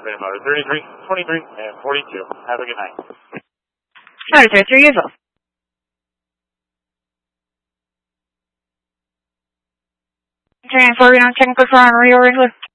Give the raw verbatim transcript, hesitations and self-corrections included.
Freedom Motor thirty-three, twenty-three, and forty-two. Have a good night. Motor thirty-three, usual. Turn four, we don't technical for on Rio Wrangler.